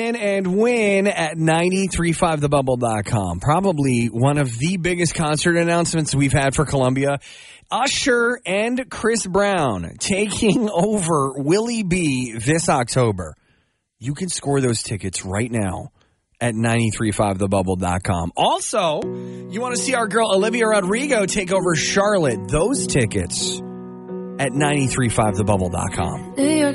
And win at 935thebubble.com. Probably one of the biggest concert announcements we've had for Columbia. Usher and Chris Brown taking over Willie B this October. You can score those tickets right now at 935thebubble.com. Also, you want to see our girl Olivia Rodrigo take over Charlotte. Those tickets at 935thebubble.com.